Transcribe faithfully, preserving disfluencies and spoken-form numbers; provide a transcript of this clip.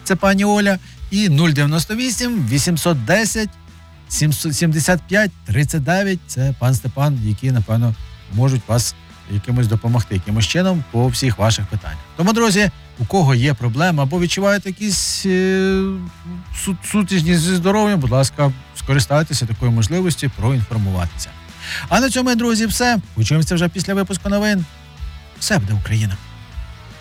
це пані Оля, і нуль дев'яносто вісім вісімсот десять сімдесят п'ять тридцять дев'ять, це пан Степан, які, напевно, можуть вас якимось допомогти, якимось чином по всіх ваших питаннях. Тому, друзі, у кого є проблема або відчуваєте якісь е, сутичність зі здоров'ям, будь ласка, скористайтеся такою можливістю проінформуватися. А на цьому, друзі, все. Почуємося вже після випуску новин. Все буде Україна.